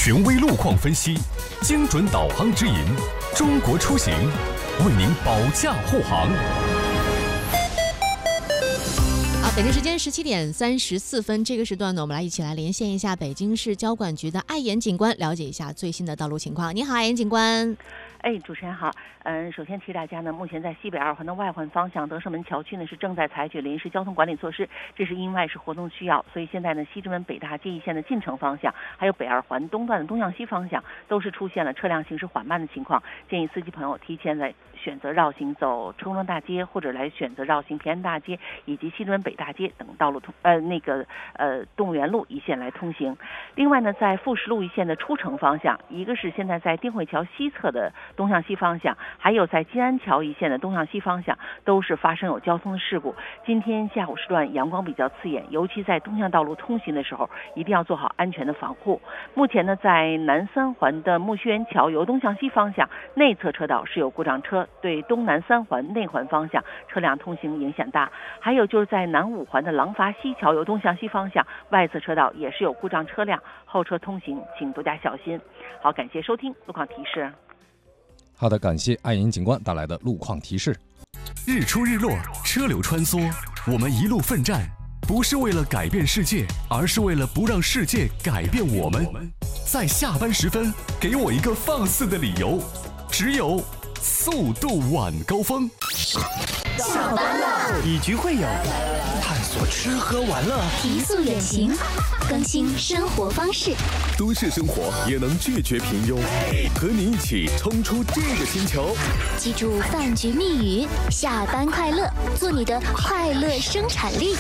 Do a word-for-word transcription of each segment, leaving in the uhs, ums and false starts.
权威路况分析，精准导航指引，中国出行为您保驾护航。 好，北京时间十七点三十四分，这个时段呢，我们来一起来连线一下北京市交管局的艾岩警官，了解一下最新的道路情况。你好，艾岩警官。 哎，主持人好。嗯，首先提大家呢，目前在西北二环的外环方向，德胜门桥区呢是正在采取临时交通管理措施，这是因外事活动需要，所以现在呢，西直门北大街一线的进城方向，还有北二环东段的东向西方向，都是出现了车辆行驶缓慢的情况，建议司机朋友提前来选择绕行走成龙大街，或者来选择绕行平安大街以及西直门北大街等道路通呃那个呃动物园路一线来通行。另外呢，在富士路一线的出城方向，一个是现在在丁汇桥西侧的东向西方向，还有在金安桥一线的东向西方向，都是发生有交通的事故。今天下午时段阳光比较刺眼，尤其在东向道路通行的时候，一定要做好安全的防护。目前呢，在南三环的木樨园桥由东向西方向内侧车道是有故障车，对东南三环内环方向车辆通行影响大。还有就是在南五环的廊坊西桥由东向西方向外侧车道也是有故障车辆，后车通行请多加小心。好，感谢收听路况提示。 好的，感谢艾岩警官带来的路况提示。 日出日落，车流穿梭，我们一路奋战，不是为了改变世界，而是为了不让世界改变我们。在下班时分，给我一个放肆的理由，只有速度晚高峰。 下班了， 以局会友，探索吃喝玩乐， 提速远行，更新生活方式。 都市生活也能拒绝平庸，和你一起冲出这个星球。 记住饭局密语：下班快乐，做你的快乐生产力。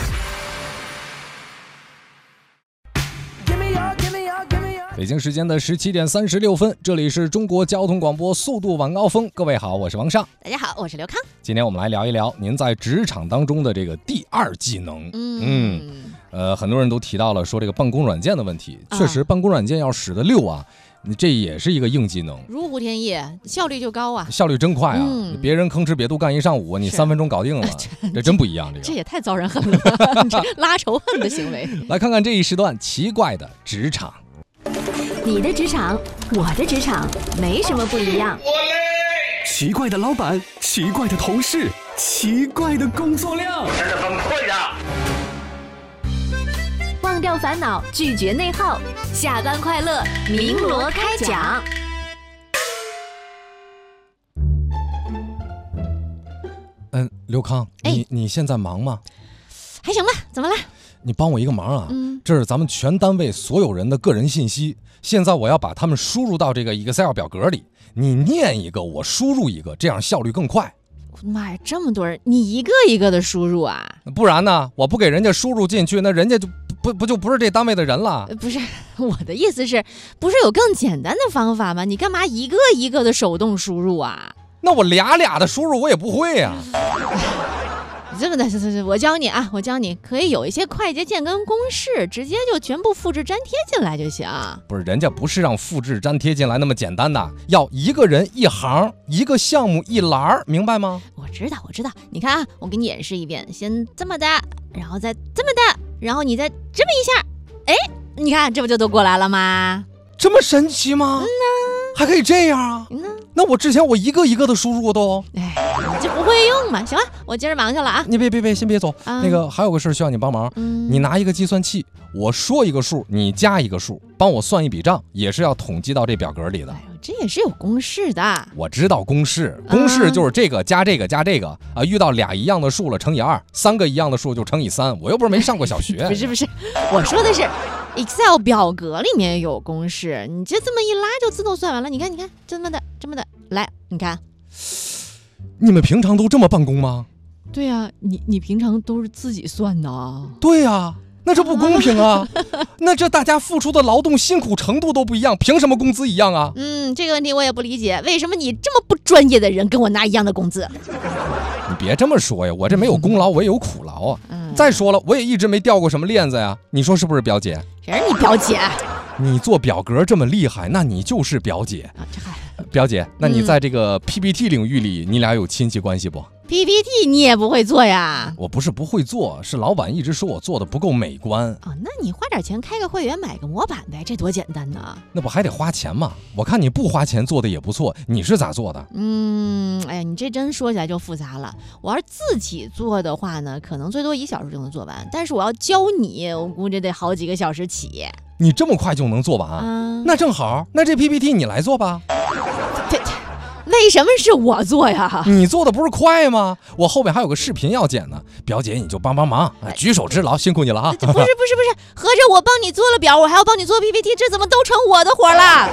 北京时间的十七点三十六分，这里是中国交通广播速度晚高峰。各位好，我是王尚。 大家好，我是刘康。 今天我们来聊一聊您在职场当中的这个第二技能。嗯嗯，呃，很多人都提到了说这个办公软件的问题， 啊、 确实办公软件要使得溜啊，这也是一个硬技能， 如虎添翼，效率就高啊， 效率真快啊！ 嗯、 别人吭哧别度干一上午，你三分钟搞定了，这真不一样。这个这也太遭人恨了，这拉仇恨的行为。 来看看这一时段奇怪的职场。 你的职场，我的职场，没什么不一样。 奇怪的老板，奇怪的同事，奇怪的工作量， 真的崩溃了。 忘掉烦恼，拒绝内耗，下班快乐，鸣锣开讲。 嗯，刘康， 哎、 你你现在忙吗？ 还行吧，怎么了？ 你帮我一个忙啊！ 嗯， 这是咱们全单位所有人的个人信息，现在我要把他们输入到这个 Excel 表格里，你念一个，我输入一个，这样效率更快。 妈呀，这么多人，你一个一个的输入啊？ 不然呢？我不给人家输入进去，那人家就不不就不是这单位的人了？ 不是，我的意思是，不是有更简单的方法吗？你干嘛一个一个的手动输入啊？ 那我俩俩的输入我也不会呀、啊。 这么的，我教你啊，我教你，可以有一些快捷键跟公式，直接就全部复制粘贴进来就行。 不是，人家不是让复制粘贴进来那么简单的，要一个人一行，一个项目一栏，明白吗？ 我知道，我知道。你看啊，我给你演示一遍，先这么的，然后再这么的，然后你再这么一下，哎，你看这不就都过来了吗？ 这么神奇吗？ 嗯呐， 还可以这样啊？ 嗯呐。 那我之前我一个一个的输入都， 哎，你就不会用嘛？行了，我接着忙去了啊！ 你别别别，先别走，啊、那个还有个事需要你帮忙。 嗯， 你拿一个计算器，我说一个数，你加一个数，帮我算一笔账，也是要统计到这表格里的。 哎呦，这也是有公式的。 我知道公式，公式就是这个加这个加这个啊，遇到俩一样的数了乘以二，三个一样的数就乘以三。我又不是没上过小学。 不是不是，我说的是 Excel 表格里面有公式，你就这么一拉就自动算完了。你看你看，这么的这么的，来，你看。 你们平常都这么办公吗？ 对呀、啊，你你平常都是自己算的啊？ 对呀、啊，那这不公平啊！那这大家付出的劳动辛苦程度都不一样，凭什么工资一样啊？ 嗯，这个问题我也不理解，为什么你这么不专业的人跟我拿一样的工资？ 你别这么说呀，我这没有功劳，我也有苦劳啊。嗯、再说了，我也一直没掉过什么链子呀。你说是不是，表姐？ 谁是你表姐？ 你做表格这么厉害，那你就是表姐。 啊，这还。 表姐，那你在这个 P P T 领域里，你俩有亲戚关系不 P P T 你也不会做呀？ 我不是不会做，是老板一直说我做的不够美观。 哦，那你花点钱开个会员，买个模板呗，这多简单呢。 那不还得花钱吗？我看你不花钱做的也不错，你是咋做的？ 嗯，哎呀，你这真说起来就复杂了。我要是自己做的话呢，可能最多一小时就能做完，但是我要教你，我估计得好几个小时起。 你这么快就能做完？ 啊， 那正好，那这 P P T 你来做吧。 这为什么是我做呀？ 你做的不是快吗？我后边还有个视频要剪呢，表姐你就帮帮忙，啊、举手之劳，辛苦你了啊！ 不是不是不是，合着我帮你做了表，我还要帮你做 P P T， 这怎么都成我的活了？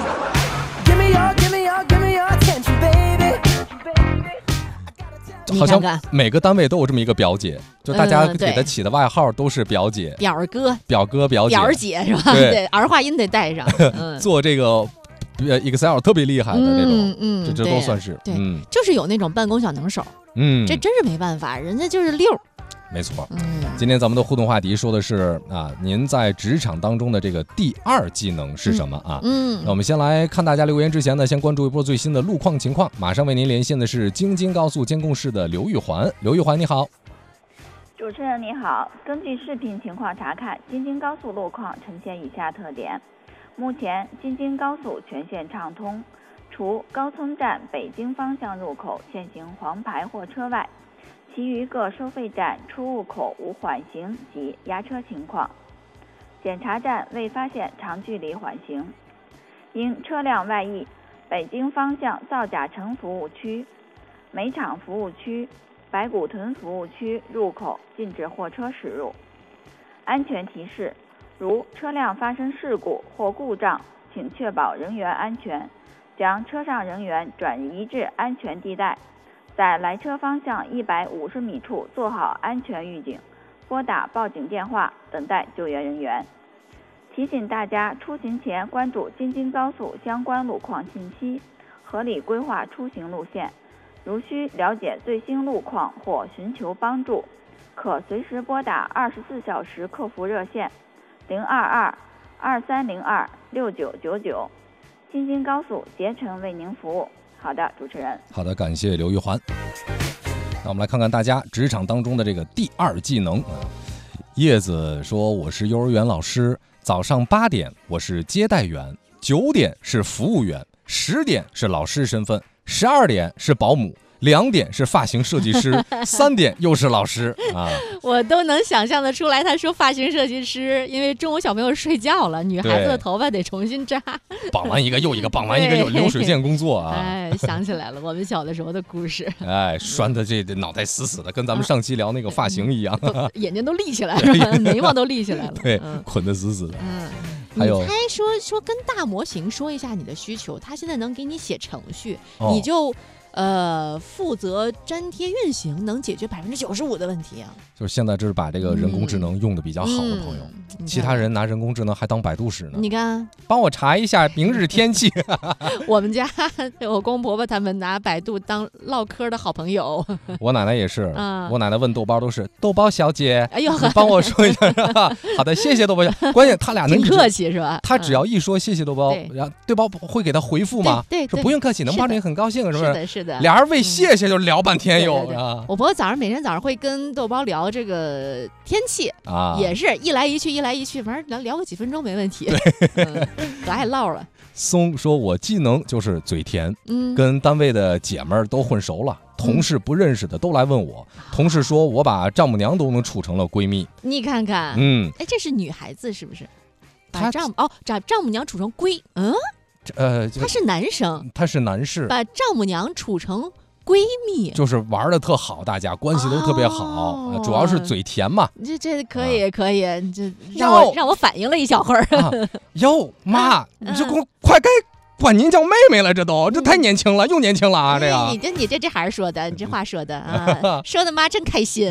好像每个单位都有这么一个表姐，就大家给他起的外号都是表姐、 表哥、 表哥、表姐、 表姐是吧？ 对， 儿化音得带上。 嗯、做这个 Excel 特别厉害的那种， 嗯嗯， 这这都算是对， 嗯， 就是有那种办公小能手， 嗯， 这真是没办法，人家就是溜。 没错， 嗯， 今天咱们的互动话题说的是啊，您在职场当中的这个第二技能是什么啊？ 嗯， 那我们先来看大家留言之前呢，先关注一波最新的路况情况。马上为您连线的是京津高速监控室的刘玉环，刘玉环你好。 主持人你好，根据视频情况查看，京津高速路况呈现以下特点：目前京津高速全线畅通，除高村站北京方向入口现行黄牌货车外，其余各收费站出入口无缓行及压车情况，检查站未发现长距离缓行。因车辆外溢，北京方向造甲城服务区、煤厂服务区、白骨屯服务区入口禁止货车驶入。安全提示：如车辆发生事故或故障，请确保人员安全，将车上人员转移至安全地带。在来车方向一百五十米处做好安全预警，拨打报警电话，等待救援人员。提醒大家出行前关注京津高速相关路况信息，合理规划出行路线。如需了解最新路况或寻求帮助，可随时拨打二十四小时客服热线零二二二三零二六九九九，京津高速竭诚为您服务。好的，主持人。 好的，感谢刘玉环。那我们来看看大家职场当中的这个第二技能。叶子说：“我是幼儿园老师，早上八点我是接待员，九点是服务员，十点是老师身份，十二点是保姆。”两点是发型设计师，三点又是老师啊！ 我都能想象得出来，他说发型设计师，因为中午小朋友睡觉了，女孩子的头发得重新扎， 绑完一个又一个，绑完一个又流水线工作啊！ 哎，想起来了，我们小的时候的故事。 哎，拴的这脑袋死死的，跟咱们上期聊那个发型一样， 啊、眼睛都立起来了，眉毛都立起来了， 对，嗯、捆得死死的。 嗯， 还有， 你猜说说跟大模型说一下你的需求，他现在能给你写程序， 哦、 你就。呃，负责粘贴运行，能解决百分之九十五的问题啊！ 就是现在，这是把这个人工智能用的比较好的朋友，嗯、其他人拿人工智能还当百度使呢。 你看， 帮我查一下明日天气。 我们家我公婆婆他们拿百度当唠嗑的好朋友。 我奶奶也是， 嗯、 我奶奶问豆包都是豆包小姐， 哎呦， 你帮我说一下是吧？好的，谢谢豆包小姐。关键他俩能挺客气是吧？ 他只要一说谢谢豆包，然后豆包会给他回复吗？ 对， 说不用客气，能帮你很高兴，是不是？ 是的，是的。 俩人为谢谢就聊半天有啊！ 我朋友早上每天早上会跟豆包聊这个天气啊， 也是一来一去，一来一去，反正聊聊个几分钟没问题，嗯、可爱唠了。 松说：“我技能就是嘴甜， 嗯， 跟单位的姐们儿都混熟了，同事不认识的都来问我，嗯、同事说我把丈母娘都能处成了闺蜜。 你看看， 嗯， 哎，这是女孩子是不是？把丈哦，把丈母娘处成闺，嗯， 呃， 他是男生， 他是男士， 把丈母娘处成。”闺蜜就是玩的特好，大家关系都特别好，哦、主要是嘴甜嘛。 这这可以、啊、可以，这让我让我反应了一小会儿。 哟、啊，妈，你这快快该管您叫妹妹了，这都这太年轻了，又年轻了啊！这个， 你这你这这还是说的，你这话说的啊，说的妈真开心。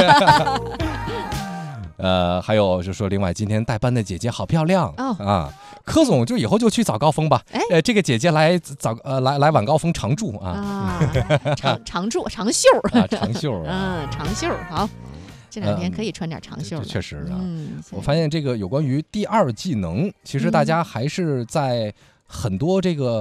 呃，还有就说，另外今天带班的姐姐好漂亮、 哦、 啊！柯总就以后就去早高峰吧。 哎， 呃，这个姐姐来早呃来来晚高峰常驻啊， 啊常常驻长袖啊，长袖啊，嗯，长袖好。这两天可以穿点长袖了、 嗯、确实啊、 嗯， 我发现这个有关于第二技能，其实大家还是在很多这个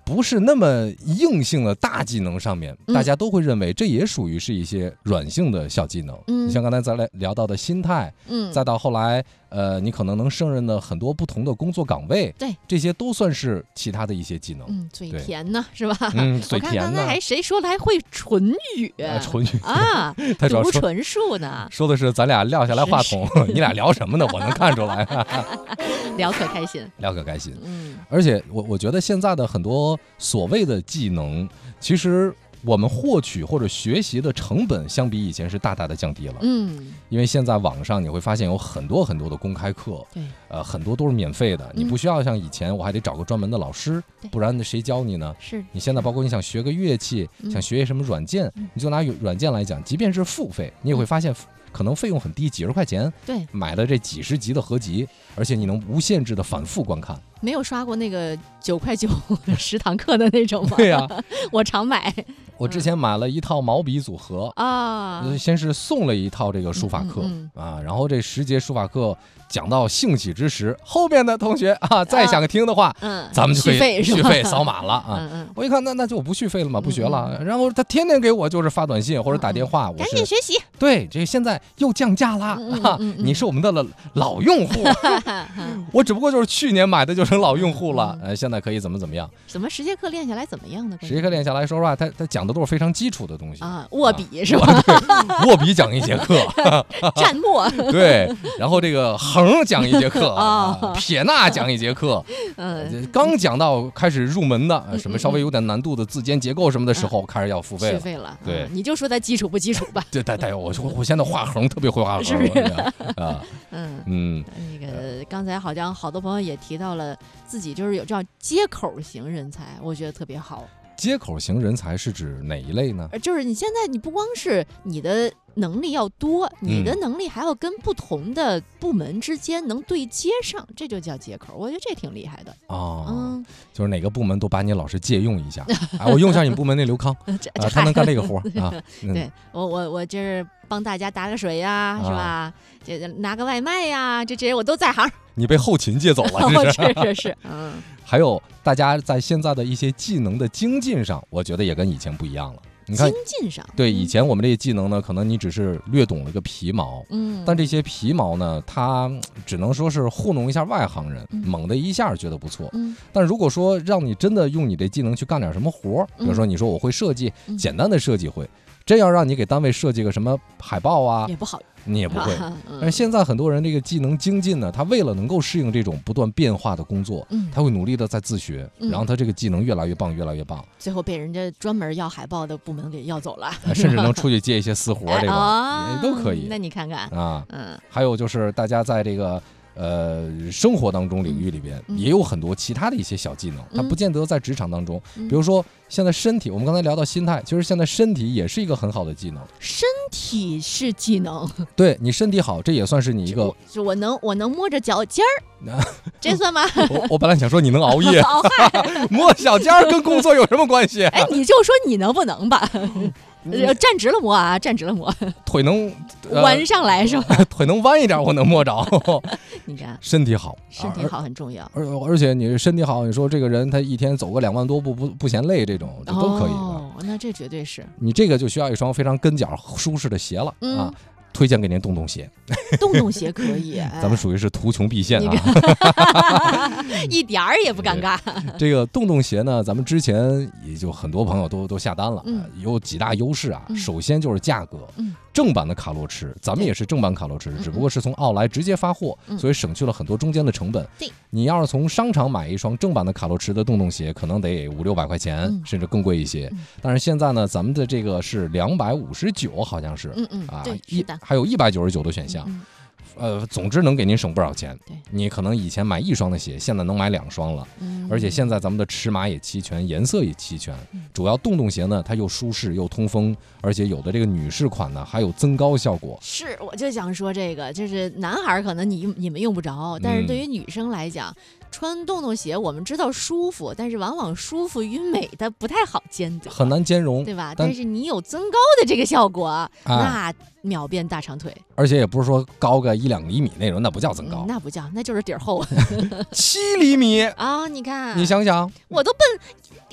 不是那么硬性的大技能上面， 嗯大家都会认为这也属于是一些软性的小技能。 嗯你像刚才咱俩聊到的心态， 嗯， 再到后来，呃，你可能能胜任的很多不同的工作岗位， 对， 这些都算是其他的一些技能。 嗯，嘴对甜呢，是吧？ 嗯， 我嘴甜呢看刚才，还谁说了还会唇语啊唇语啊， 他主要说读唇术呢， 说的是咱俩撂下来话筒，你俩聊什么呢？我能看出来， 聊可开心。 聊可开心。 嗯而且我我觉得现在的很多所谓的技能，其实我们获取或者学习的成本相比以前是大大的降低了。 嗯， 因为现在网上你会发现有很多很多的公开课， 对， 呃，很多都是免费的，你不需要像以前我还得找个专门的老师， 对不然谁教你呢？ 是你现在包括你想学个乐器， 嗯想学什么软件， 嗯你就拿软件来讲，即便是付费，你也会发现可能费用很低，几十块钱对， 买了这几十集的合集，而且你能无限制的反复观看。 没有刷过那个九块九十堂课的那种吗？ 对呀、 我常买我之前买了一套毛笔组合， 啊， 呃先是送了一套这个书法课、 嗯啊，然后这十节书法课讲到兴起之时，后边的同学啊再想听的话， 嗯， 咱们就可以续费是吧续费扫码了啊。 嗯嗯， 我一看，那那就我不续费了嘛，不学了。然后他天天给我就是发短信或者打电话，我赶是紧学习。 对这个现在又降价啦， 嗯嗯啊嗯嗯你是我们的老老用户，我只不过就是去年买的就成老用户了，呃，现在可以怎么怎么样？ 怎么十节课练下来怎么样呢？ 十节课练下来，说实话，他他讲的都是非常基础的东西啊，握笔是吧？ 对，握笔讲一节课， 蘸墨， 对，然后这个横讲一节课， 啊啊撇捺讲一节课， 嗯， 刚讲到开始入门的，呃嗯什么稍微有点难度的字间结构什么的时候，开始要付费了。 续费了。 对嗯你就说它基础不基础吧。 对对对，我说我现在画横特别会画横， 是不是啊， 嗯。 嗯， 那个刚才好像好多朋友也提到了自己就是有这样接口型人才，我觉得特别好。 接口型人才是指哪一类呢？ 呃就是你现在你不光是你的能力要多，你的能力还要跟不同的部门之间能对接上，这就叫接口。我觉得这挺厉害的。 哦， 嗯， 就是哪个部门都把你老师借用一下，哎，我用一下你部门那刘康啊， 这这他能干这个活儿啊。嗯对我我我这是帮大家打个水呀，是吧？这拿个外卖呀，这这些我都在行。 你被后勤借走了， 我这是。 是是是，嗯， 还有大家在现在的一些技能的精进上，我觉得也跟以前不一样了。你看精，进上， 对以前我们这些技能呢，可能你只是略懂了个皮毛， 嗯， 但这些皮毛呢，它嗯只能说是糊弄一下外行人， 嗯猛的一下觉得不错。 嗯但如果说让你真的用你这技能去干点什么活儿，比如说你说我会设计， 嗯简单的设计会，真要让你给单位设计个什么海报啊， 也不好， 你也不会。 嗯但是现在很多人这个技能精进呢，他为了能够适应这种不断变化的工作， 嗯他会努力的在自学， 嗯然后他这个技能越来越棒，越来越棒， 最后被人家专门要海报的部门给要走了， 呃甚至能出去接一些私活儿，这啊种也都可以那你看看， 啊。 嗯还有就是大家在这个呃生活当中领域里边嗯也有很多其他的一些小技能，它嗯不见得在职场当中。 嗯比如说现在身体，我们刚才聊到心态，其实现在身体也是一个很好的技能。 身体是技能， 对你身体好，这也算是你一个我。就我能我能摸着脚尖儿，这算吗？ 我我本来想说你能熬夜， 哦嗨， 摸小尖儿跟工作有什么关系？ 哎，你就说你能不能吧？呃站直了摸啊，站直了摸， 腿能、呃、 弯上来是吧？ 腿能弯一点，我能摸着。 你看， 身体好， 身体好很重要， 而而而且你身体好，你说这个人他一天走个两万多步不不嫌累，这种这都可以的。 哦，那这绝对是你这个就需要一双非常跟脚舒适的鞋了、 嗯啊！推荐给您洞洞鞋， 洞洞鞋可以，哎咱们属于是图穷匕见你啊。 一点儿也不尴尬。 这个洞洞鞋呢，咱们之前也就很多朋友都都下单了， 嗯呃有几大优势啊。 嗯首先就是价格， 嗯正版的卡洛驰，咱们也是正版卡洛驰，只不过是从奥莱直接发货， 嗯所以省去了很多中间的成本。 对， 你要是从商场买一双正版的卡洛驰的洞洞鞋，可能得五六百块钱， 嗯甚至更贵一些。 嗯但是现在呢，咱们的这个是两百五十九，好像是， 嗯嗯， 啊对，， 一是的， 还有一百九十九的选项。 嗯呃，总之能给您省不少钱。 对， 你可能以前买一双的鞋，现在能买两双了。 嗯而且现在咱们的尺码也齐全，颜色也齐全。 嗯主要洞洞鞋呢，它又舒适又通风，而且有的这个女士款呢还有增高效果。 是，我就想说这个，就是男孩儿可能你你们用不着，但是对于女生来讲，穿洞洞鞋我们知道舒服，但是往往舒服与美的不太好兼得， 很难兼容， 对吧？ 但但是你有增高的这个效果，那秒变大长腿。 而且也不是说高个一两厘米那种，那不叫增高， 嗯那不叫，那就是底儿厚七厘米。 啊！你看， 你想想， 我都奔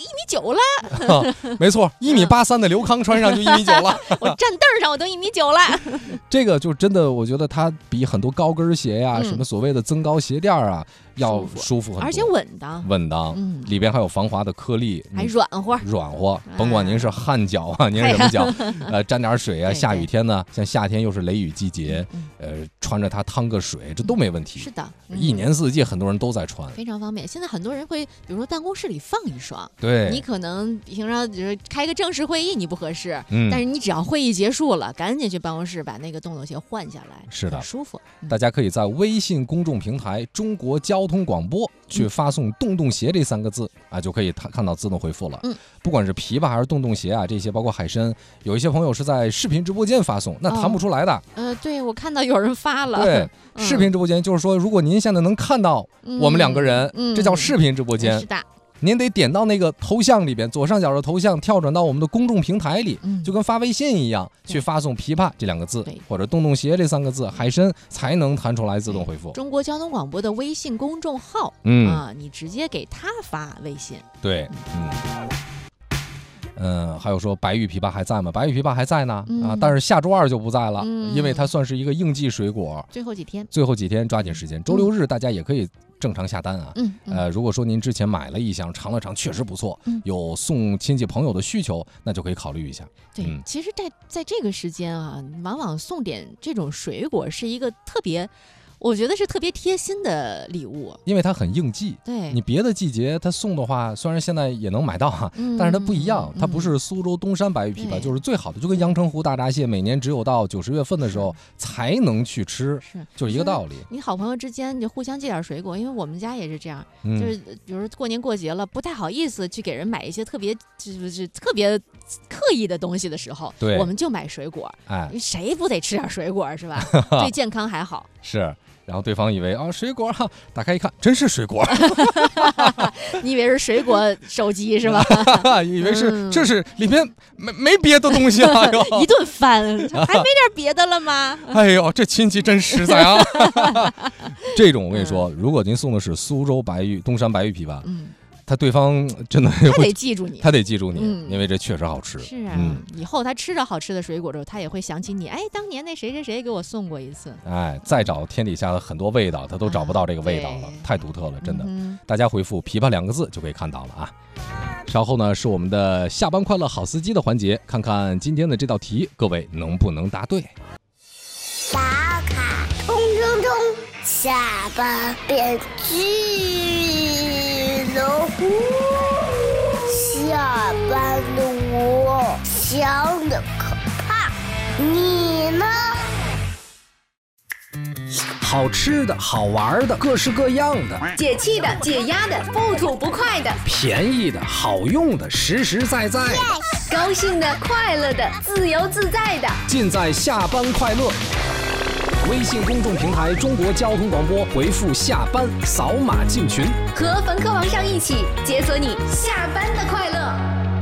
一米九了。 没错，一米八三的刘康穿上就一米九了。 我站凳上我都一米九了。 这个就真的，我觉得它比很多高跟鞋呀、 嗯、 什么所谓的增高鞋垫啊，要舒服很多， 而且稳当。 稳当， 嗯， 里边还有防滑的颗粒， 还软和， 软和。甭管您是汗脚啊，您是什么脚，呃，沾点水啊，下雨天呢，像夏天又是雷雨季节，呃，穿着它趟个水，这都没问题。 是的， 一年四季很多人都在穿， 非常方便。现在很多人会，比如说办公室里放一双， 对， 你可能平常就是开个正式会议你不合适， 嗯， 但是你只要会议结束了，赶紧去办公室把那个洞洞鞋换下来， 是的， 舒服。 嗯、大家可以在微信公众平台中国交通广播去发送“洞洞鞋”这三个字、嗯、啊，就可以看到自动回复了。 嗯， 不管是琵琶还是洞洞鞋啊，这些包括海参，有一些朋友是在视频直播间发送，那弹不出来的。哦、 呃，对，我看到有人发了。 对，嗯、视频直播间就是说，如果您现在能看到我们两个人， 嗯、 这叫视频直播间。 嗯、是的。 您得点到那个头像里边，左上角的头像跳转到我们的公众平台里， 嗯、 就跟发微信一样，去发送琵琶这两个字，或者洞洞鞋这三个字，海参才能弹出来自动回复。 中国交通广播的微信公众号， 嗯啊，你直接给他发微信。 对，嗯。嗯，还有说白玉枇杷还在吗？白玉枇杷还在呢、嗯、啊，但是下周二就不在了、 嗯， 因为它算是一个应季水果。 最后几天， 最后几天抓紧时间。周六日大家也可以正常下单啊。 嗯， 呃，如果说您之前买了一箱，尝了尝，确实不错， 嗯、 有送亲戚朋友的需求，那就可以考虑一下。 对，嗯、其实在，在在这个时间啊，往往送点这种水果是一个特别。我觉得是特别贴心的礼物， 因为它很应季。 对， 你别的季节它送的话，虽然现在也能买到哈、 嗯， 但是它不一样，它不是苏州东山白玉枇杷，就是最好的，就跟阳澄湖大闸蟹每年只有到九十月份的时候才能去吃， 是， 就是一个道理。 你好朋友之间就互相寄点水果，因为我们家也是这样， 嗯、 就是比如过年过节了，不太好意思去给人买一些特别就是特别刻意的东西的时候， 对， 我们就买水果。 哎， 谁不得吃点水果是吧？对健康还好。 是。然后对方以为啊水果哈、啊，打开一看真是水果， 你以为是水果手机是吧？ 以为是、嗯、这是里面没没别的东西啊， 一顿翻，还没点别的了吗？ 哎呦，这亲戚真实在啊！这种我跟你说，如果您送的是苏州白玉、东山白玉枇杷， 嗯。 他对方真的他得记住你， 他得记住你， 嗯、 因为这确实好吃。 是啊、 嗯， 以后他吃着好吃的水果之后，他也会想起你。哎，当年那谁谁谁给我送过一次。 哎，再找天底下的很多味道，他都找不到这个味道了，啊、太独特了，真的。 嗯、 大家回复“枇杷”两个字就可以看到了啊。稍后呢是我们的下班快乐好司机的环节，看看今天的这道题各位能不能答对。 打卡冲冲冲，下班变巨龙。下班的我想的可怕，你呢？ 好吃的好玩的各式各样的， 解气的解压的不吐不快的， 便宜的好用的实实在在的， yes! 高兴的快乐的自由自在的， 尽在下班快乐。微信公众平台中国交通广播，回复下班扫码进群， 和冯科王上一起解锁你下班的快乐。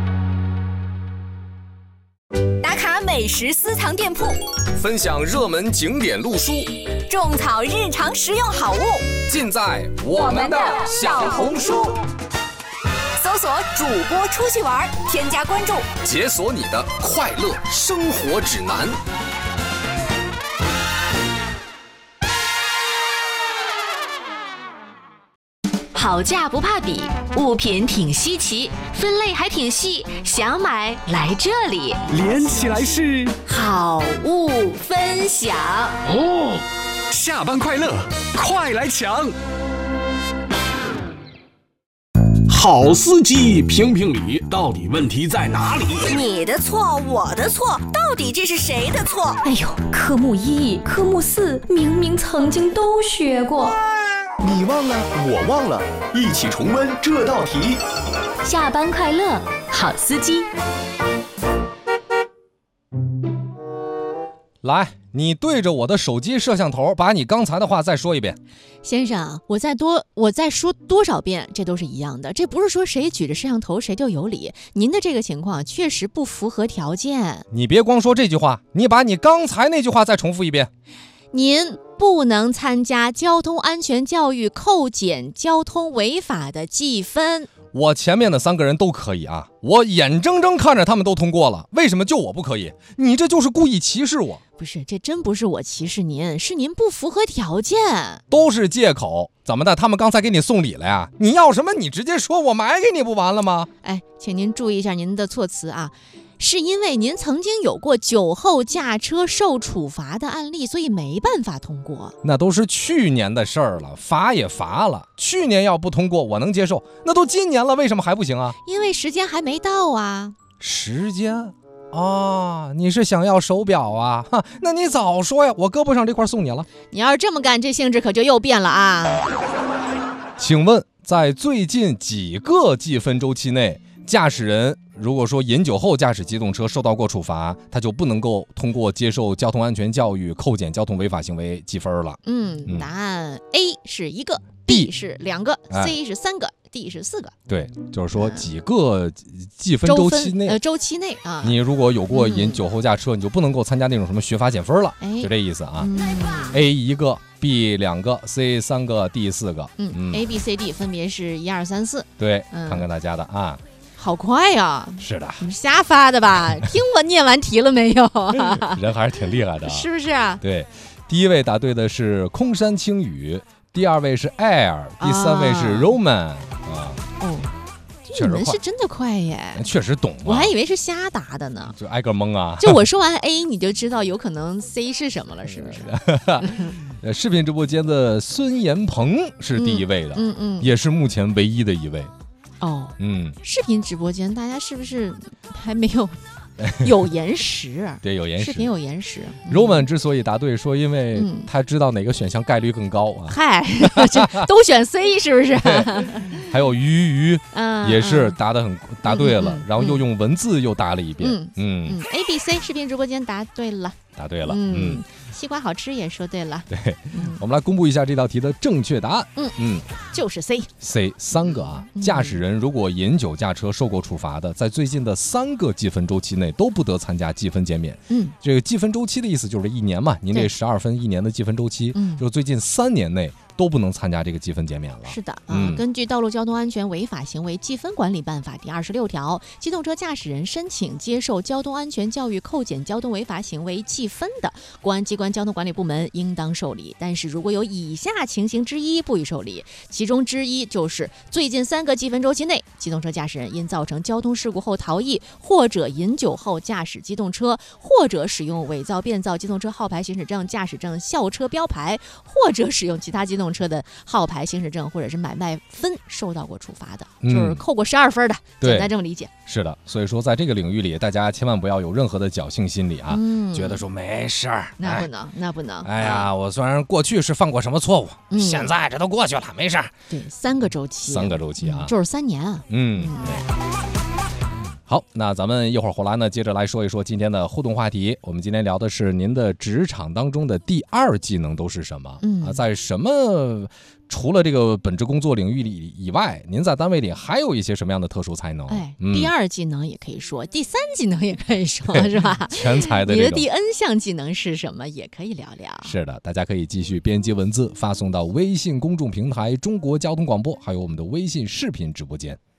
打卡美食私藏店铺， 分享热门景点路书， 种草日常实用好物， 尽在我们的小红书。 搜索主播出去玩，添加关注， 解锁你的快乐生活指南。 好价不怕比，物品挺稀奇，分类还挺细，想买来这里， 连起来是好物分享哦！下班快乐，快来抢！好司机评评理，到底问题在哪里？ 你的错，我的错，到底这是谁的错？ 哎呦，科目一、科目四明明曾经都学过。 你忘了，我忘了，一起重温这道题。 下班快乐，好司机。 来，你对着我的手机摄像头，把你刚才的话再说一遍。 先生，我再多，我再说多少遍，这都是一样的。这不是说谁举着摄像头谁就有理。您的这个情况确实不符合条件。 你别光说这句话，你把你刚才那句话再重复一遍。 您不能参加交通安全教育扣减交通违法的记分。 我前面的三个人都可以啊，我眼睁睁看着他们都通过了，为什么就我不可以？你这就是故意歧视我。 不是，这真不是我歧视您，是您不符合条件。 都是借口。怎么的？他们刚才给你送礼了呀？你要什么你直接说，我买给你不完了吗？ 哎，请您注意一下您的措辞啊。是因为您曾经有过酒后驾车受处罚的案例，所以没办法通过。 那都是去年的事儿了，罚也罚了。去年要不通过我能接受，那都今年了，为什么还不行啊？ 因为时间还没到啊。 时间？哦，你是想要手表啊？哈，那你早说呀，我胳膊上这块送你了。 你要是这么干，这性质可就又变了啊。 请问，在最近几个计分周期内，驾驶人如果说饮酒后驾驶机动车受到过处罚，他就不能够通过接受交通安全教育扣减交通违法行为记分了。 嗯，答案 A 是一个 ，B 是两个、 哎、 ，C 是三个 ，D 是四个。 对，就是说几个计分周期内， 呃，周期内啊， 你如果有过饮酒后驾车，嗯、你就不能够参加那种什么学罚减分了， 哎、 就这意思啊。 嗯、 A 一个 ，B 两个 ，C 三个 ，D 四个。 嗯嗯 ，A、B、C、D 分别是一二三四。 对， 嗯、 看看大家的啊。 好快呀！ 是的， 你瞎发的吧？听我念完题了没有？ 人还是挺厉害的、啊， 是不是啊？ 对，第一位答对的是空山青雨，第二位是 Air， 第三位是 Roman 啊。 哦， 确实快， 你们是真的快耶！ 确实懂、啊， 我还以为是瞎答的呢， 就挨个蒙啊。 就我说完 A， 你就知道有可能 C 是什么了，是不是？ 视频直播间的孙延鹏是第一位的， 嗯 嗯, 嗯， 也是目前唯一的一位。 哦， 嗯， 视频直播间大家是不是还没有有延时？ 对，有延时， 视频有延时。 柔满之所以答对，说因为他知道哪个选项概率更高啊。 嗨，都选 C 是不是？ 还有鱼鱼， 嗯， 也是答得很答对了， 嗯嗯、 然后又用文字又答了一遍。 嗯嗯嗯 ，A B C 视频直播间答对了， 答对了。 嗯。嗯西瓜好吃也说对了， 对、嗯，我们来公布一下这道题的正确答案。 嗯嗯， 就是 C。 C 三个啊，驾驶人如果饮酒驾车受过处罚的，在最近的三个计分周期内都不得参加计分减免。 嗯， 这个计分周期的意思就是一年嘛，您这十二分一年的计分周期， 嗯， 就是最近三年内都不能参加这个计分减免了。 是的，嗯，根据《道路交通安全违法行为记分管理办法》第二十六条，机动车驾驶人申请接受交通安全教育扣减交通违法行为记分的，公安机关交通管理部门应当受理。但是如果有以下情形之一不予受理，其中之一就是最近三个计分周期内，机动车驾驶人因造成交通事故后逃逸，或者饮酒后驾驶机动车，或者使用伪造、变造机动车号牌、行驶证、驾驶证、校车标牌，或者使用其他机动车的号牌、行驶证或者是买卖分受到过处罚的， 嗯、 就是扣过十二分的，简单这么理解。 是的，所以说在这个领域里，大家千万不要有任何的侥幸心理啊， 嗯、 觉得说没事儿， 那不能，那不能。 哎呀，我虽然过去是犯过什么错误， 嗯、 现在这都过去了，没事儿。 对，三个周期， 三个周期啊， 嗯、就是三年啊。 嗯，对。好，那咱们一会儿回来呢，接着来说一说今天的互动话题。我们今天聊的是您的职场当中的第二技能都是什么？ 嗯啊，在什么除了这个本职工作领域里以外，您在单位里还有一些什么样的特殊才能？ 哎， 嗯、 第二技能也可以说，第三技能也可以说，是吧？ 全才的你的第 N 项技能是什么？也可以聊聊。 是的，大家可以继续编辑文字发送到微信公众平台中国交通广播，还有我们的微信视频直播间。